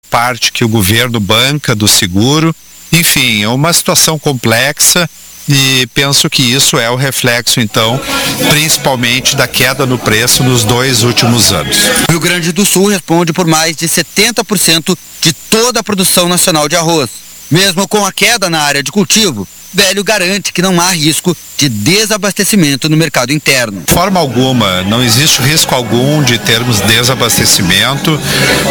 parte que o governo banca do seguro. Enfim, é uma situação complexa e penso que isso é o reflexo, então, principalmente da queda no preço nos 2 últimos anos. O Rio Grande do Sul responde por mais de 70% de toda a produção nacional de arroz. Mesmo com a queda na área de cultivo, Velho garante que não há risco de desabastecimento no mercado interno. De forma alguma, não existe risco algum de termos desabastecimento.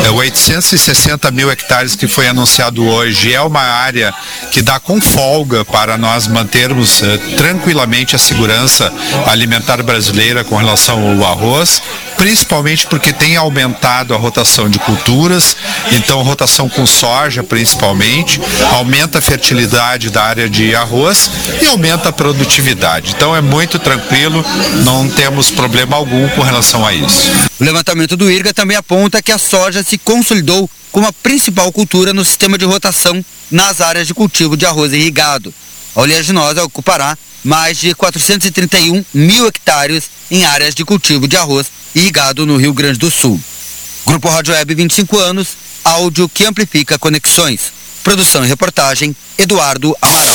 860 mil hectares que foi anunciado hoje é uma área que dá com folga para nós mantermos tranquilamente a segurança alimentar brasileira com relação ao arroz, principalmente porque tem aumentado a rotação de culturas, então rotação com soja principalmente, aumenta a fertilidade da área de arroz e aumenta a produtividade. Então é muito tranquilo, não temos problema algum com relação a isso. O levantamento do IRGA também aponta que a soja se consolidou como a principal cultura no sistema de rotação nas áreas de cultivo de arroz irrigado. A oleaginosa ocupará mais de 431 mil hectares em áreas de cultivo de arroz irrigado no Rio Grande do Sul. Grupo Rádio Web 25 anos, áudio que amplifica conexões. Produção e reportagem, Eduardo Amaral.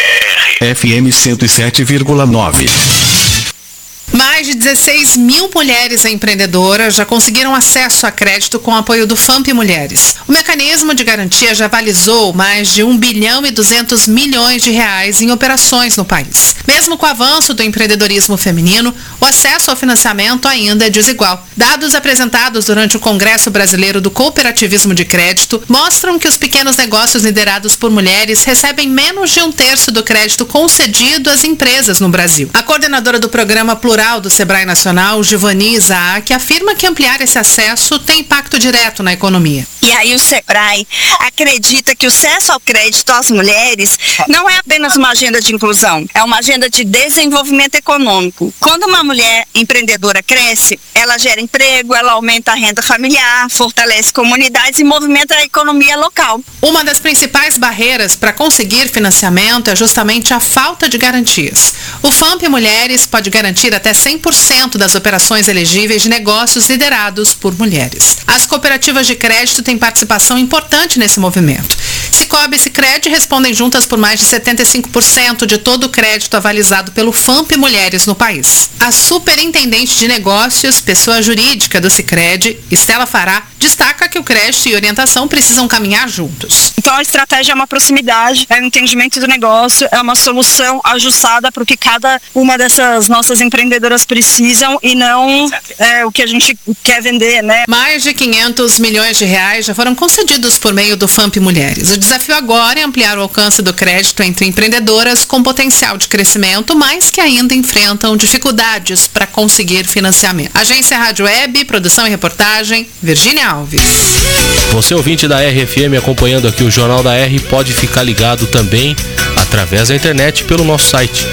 FM 107,9. Mais de 16 mil mulheres empreendedoras já conseguiram acesso a crédito com apoio do FAMP Mulheres. O mecanismo de garantia já avalizou mais de 1 bilhão e 200 milhões de reais em operações no país. Mesmo com o avanço do empreendedorismo feminino, o acesso ao financiamento ainda é desigual. Dados apresentados durante o Congresso Brasileiro do Cooperativismo de Crédito mostram que os pequenos negócios liderados por mulheres recebem menos de 1/3 do crédito concedido às empresas no Brasil. A coordenadora do programa Plural do Sebrae Nacional, Giovanni Isaac, afirma que ampliar esse acesso tem impacto direto na economia. E aí o Sebrae acredita que o acesso ao crédito às mulheres não é apenas uma agenda de inclusão, é uma agenda de desenvolvimento econômico. Quando uma mulher empreendedora cresce, ela gera emprego, ela aumenta a renda familiar, fortalece comunidades e movimenta a economia local. Uma das principais barreiras para conseguir financiamento é justamente a falta de garantias. O FAMP Mulheres pode garantir até 100% das operações elegíveis de negócios liderados por mulheres. As cooperativas de crédito têm participação importante nesse movimento. Cicobi e Sicredi respondem juntas por mais de 75% de todo o crédito avalizado pelo FAMP Mulheres no país. A superintendente de negócios, pessoa jurídica do Sicredi, Estela Fará, destaca que o crédito e orientação precisam caminhar juntos. Então a estratégia é uma proximidade, é um entendimento do negócio, é uma solução ajustada para o que cada uma dessas nossas empreendedoras precisam e não o que a gente quer vender, né? Mais de 500 milhões de reais já foram concedidos por meio do FAMP Mulheres. O desafio agora é ampliar o alcance do crédito entre empreendedoras com potencial de crescimento, mas que ainda enfrentam dificuldades para conseguir financiamento. Agência Rádio Web, produção e reportagem, Virgínia Alves. Você ouvinte da RFM acompanhando aqui o Jornal da R pode ficar ligado também através da internet pelo nosso site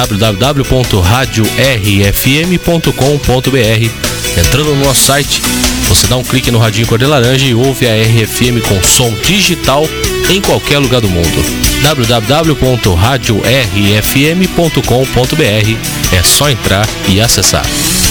www.radiorfm.com.br. Entrando no nosso site, você dá um clique no radinho cor de laranja e ouve a RFM com som digital em qualquer lugar do mundo. www.radiorfm.com.br. É só entrar e acessar.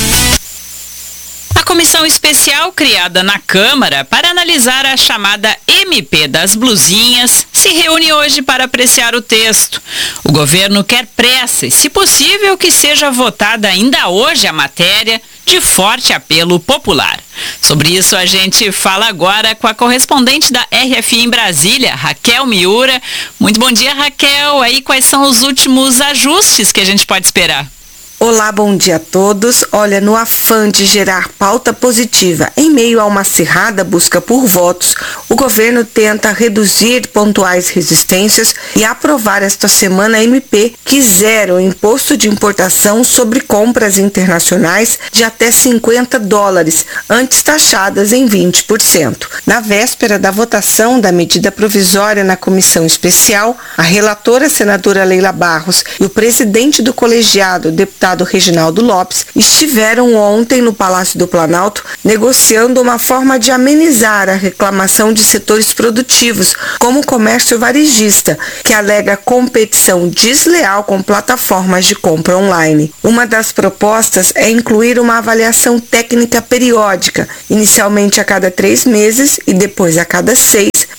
A comissão especial criada na Câmara para analisar a chamada MP das blusinhas se reúne hoje para apreciar o texto. O governo quer pressa e, se possível, que seja votada ainda hoje a matéria de forte apelo popular. Sobre isso a gente fala agora com a correspondente da RFI em Brasília, Raquel Miura. Muito bom dia, Raquel. Aí quais são os últimos ajustes que a gente pode esperar? Olá, bom dia a todos. Olha, no afã de gerar pauta positiva em meio a uma acirrada busca por votos, o governo tenta reduzir pontuais resistências e aprovar esta semana a MP que zera o imposto de importação sobre compras internacionais de até $50, antes taxadas em 20%. Na véspera da votação da medida provisória na comissão especial, a relatora senadora Leila Barros e o presidente do colegiado, deputado Reginaldo Lopes, estiveram ontem no Palácio do Planalto negociando uma forma de amenizar a reclamação de setores produtivos, como o comércio varejista, que alega competição desleal com plataformas de compra online. Uma das propostas é incluir uma avaliação técnica periódica, inicialmente a cada 3 meses e depois a cada 6,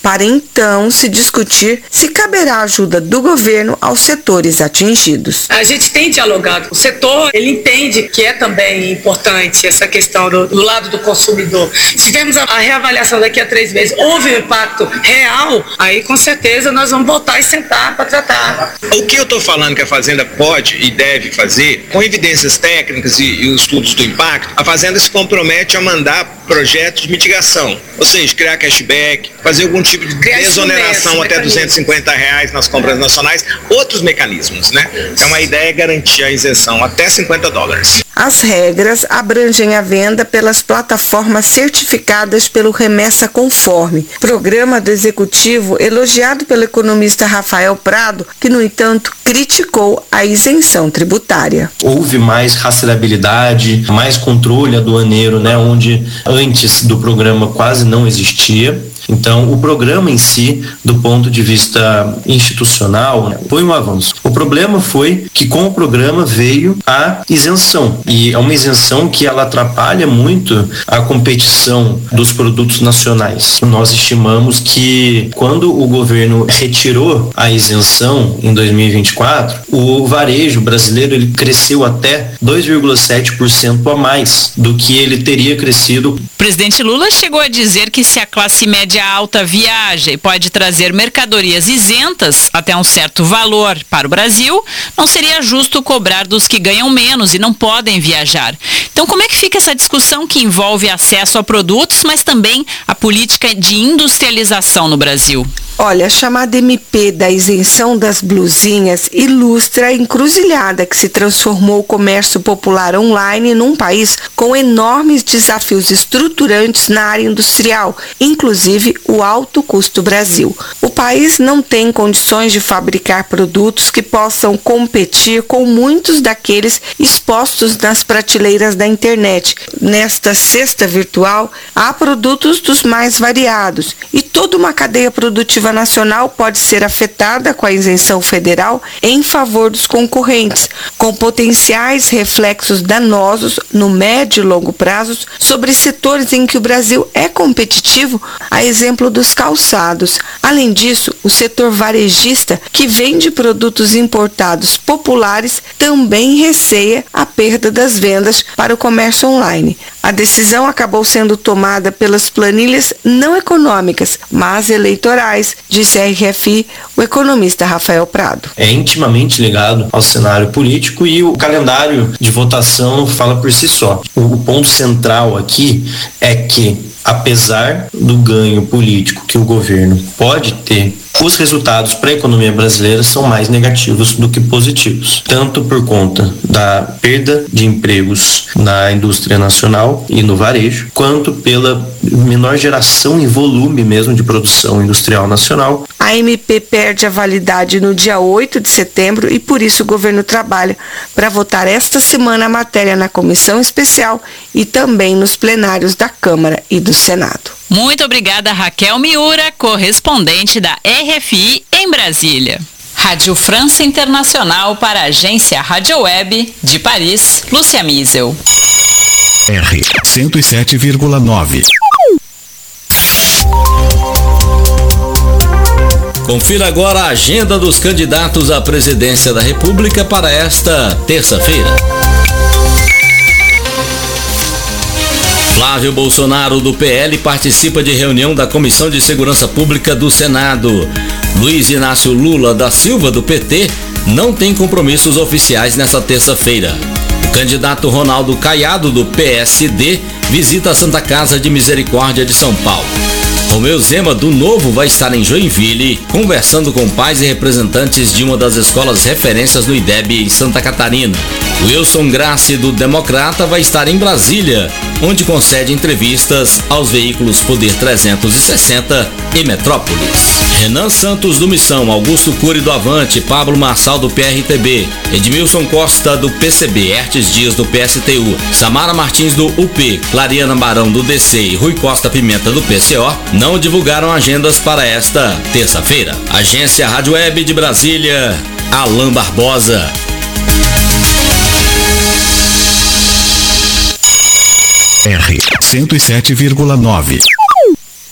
para então se discutir se caberá ajuda do governo aos setores atingidos. A gente tem dialogado. O setor, ele entende que é também importante essa questão do lado do consumidor. Se tivermos a reavaliação daqui a 3 meses, houve um impacto real, aí com certeza nós vamos voltar e sentar para tratar. O que eu estou falando que a Fazenda pode e deve fazer, com evidências técnicas e os estudos do impacto, a Fazenda se compromete a mandar projetos de mitigação, ou seja, criar cashback, fazer algum tipo de desoneração até R$250 nas compras nacionais, outros mecanismos, né? Então a ideia é garantir a isenção até $50. As regras abrangem a venda pelas plataformas certificadas pelo Remessa Conforme, programa do Executivo elogiado pelo economista Rafael Prado, que, no entanto, criticou a isenção tributária. Houve mais rastreabilidade, mais controle aduaneiro, né, onde antes do programa quase não existia. Então, o programa em si, do ponto de vista institucional, foi um avanço. O problema foi que com o programa veio a isenção. E é uma isenção que ela atrapalha muito a competição dos produtos nacionais. Nós estimamos que quando o governo retirou a isenção em 2024, o varejo brasileiro ele cresceu até 2,7% a mais do que ele teria crescido. O presidente Lula chegou a dizer que se a classe média alta viaja e pode trazer mercadorias isentas até um certo valor para o Brasil, não seria justo cobrar dos que ganham menos e não podem viajar. Então, como é que fica essa discussão que envolve acesso a produtos, mas também a política de industrialização no Brasil? Olha, a chamada MP da isenção das blusinhas ilustra a encruzilhada que se transformou o comércio popular online num país com enormes desafios estruturantes na área industrial, inclusive o alto custo Brasil. O país não tem condições de fabricar produtos que possam competir com muitos daqueles expostos nas prateleiras da internet. Nesta cesta virtual, há produtos dos mais variados e toda uma cadeia produtiva nacional pode ser afetada com a isenção federal em favor dos concorrentes, com potenciais reflexos danosos no médio e longo prazos sobre setores em que o Brasil é competitivo, a exemplo dos calçados. Além disso, o setor varejista, que vende produtos importados populares, também receia a perda das vendas para o comércio online. A decisão acabou sendo tomada pelas planilhas não econômicas, mas eleitorais, disse a RFI o economista Rafael Prado. É intimamente ligado ao cenário político e o calendário de votação fala por si só. O ponto central aqui é que, apesar do ganho político que o governo pode ter, os resultados para a economia brasileira são mais negativos do que positivos, tanto por conta da perda de empregos na indústria nacional e no varejo, quanto pela menor geração e volume mesmo de produção industrial nacional. A MP perde a validade no dia 8 de setembro e por isso o governo trabalha para votar esta semana a matéria na comissão especial e também nos plenários da Câmara e do Senado. Muito obrigada, Raquel Miura, correspondente da RFI em Brasília. Rádio França Internacional para a agência Rádio Web de Paris, Lúcia Miesel. R 107,9. Confira agora a agenda dos candidatos à presidência da República para esta terça-feira. Flávio Bolsonaro, do PL, participa de reunião da Comissão de Segurança Pública do Senado. Luiz Inácio Lula da Silva, do PT, não tem compromissos oficiais nesta terça-feira. O candidato Ronaldo Caiado, do PSD, visita a Santa Casa de Misericórdia de São Paulo. Romeu Zema, do Novo, vai estar em Joinville, conversando com pais e representantes de uma das escolas referências no IDEB em Santa Catarina. Wilson Grassi, do Democrata, vai estar em Brasília, onde concede entrevistas aos veículos Poder 360 e Metrópolis. Renan Santos, do Missão, Augusto Cury, do Avante, Pablo Marçal, do PRTB, Edmilson Costa, do PCB, Hertes Dias, do PSTU, Samara Martins, do UP, Clariana Barão, do DC e Rui Costa Pimenta, do PCO, não divulgaram agendas para esta terça-feira. Agência Rádio Web de Brasília, Alain Barbosa. R 107,9.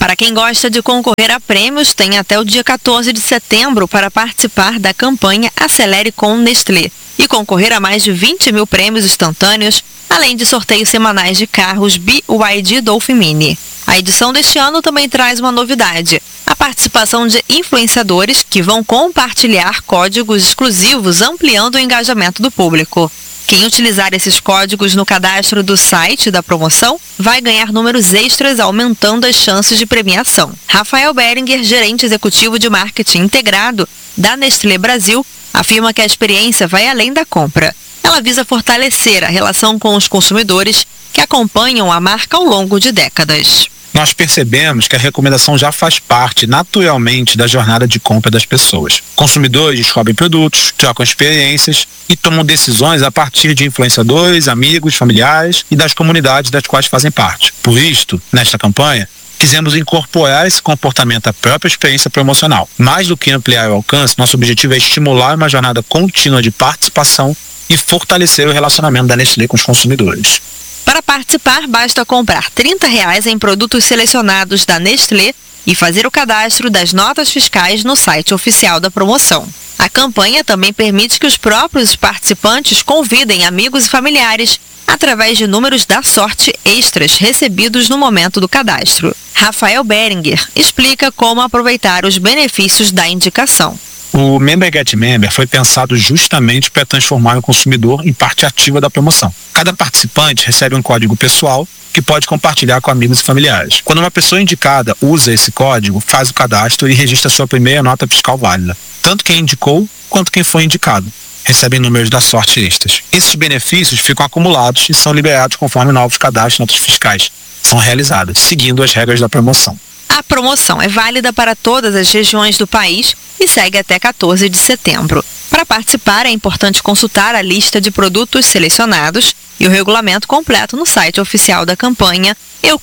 Para quem gosta de concorrer a prêmios, tem até o dia 14 de setembro para participar da campanha Acelere com Nestlé e concorrer a mais de 20 mil prêmios instantâneos, além de sorteios semanais de carros BYD Dolphin Mini. A edição deste ano também traz uma novidade: a participação de influenciadores que vão compartilhar códigos exclusivos, ampliando o engajamento do público. Quem utilizar esses códigos no cadastro do site da promoção vai ganhar números extras, aumentando as chances de premiação. Rafael Beringer, gerente executivo de marketing integrado da Nestlé Brasil, afirma que a experiência vai além da compra. Ela visa fortalecer a relação com os consumidores que acompanham a marca ao longo de décadas. Nós percebemos que a recomendação já faz parte naturalmente da jornada de compra das pessoas. Consumidores descobrem produtos, trocam experiências e tomam decisões a partir de influenciadores, amigos, familiares e das comunidades das quais fazem parte. Por isto, nesta campanha, quisemos incorporar esse comportamento à própria experiência promocional. Mais do que ampliar o alcance, nosso objetivo é estimular uma jornada contínua de participação e fortalecer o relacionamento da Nestlé com os consumidores. Para participar, basta comprar R$30 em produtos selecionados da Nestlé e fazer o cadastro das notas fiscais no site oficial da promoção. A campanha também permite que os próprios participantes convidem amigos e familiares através de números da sorte extras recebidos no momento do cadastro. Rafael Beringer explica como aproveitar os benefícios da indicação. O Member Get Member foi pensado justamente para transformar o consumidor em parte ativa da promoção. Cada participante recebe um código pessoal que pode compartilhar com amigos e familiares. Quando uma pessoa indicada usa esse código, faz o cadastro e registra sua primeira nota fiscal válida. Tanto quem indicou quanto quem foi indicado recebem números da sorte extras. Esses benefícios ficam acumulados e são liberados conforme novos cadastros e notas fiscais são realizadas, seguindo as regras da promoção. A promoção é válida para todas as regiões do país e segue até 14 de setembro. Para participar, é importante consultar a lista de produtos selecionados e o regulamento completo no site oficial da campanha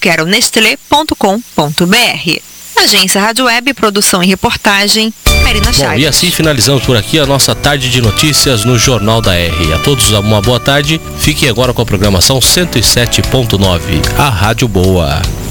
euqueronestlé.com.br. Agência Rádio Web, produção e reportagem, Marina Chaves. Bom, e assim finalizamos por aqui a nossa tarde de notícias no Jornal da R. A todos uma boa tarde. Fiquem agora com a programação 107.9, a Rádio Boa.